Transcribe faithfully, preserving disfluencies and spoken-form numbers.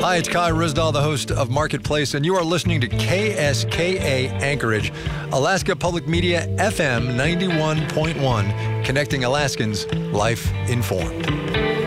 Hi, it's Kai Risdahl, the host of Marketplace, and you are listening to K S K A Anchorage, Alaska Public Media F M ninety-one point one, connecting Alaskans, life informed.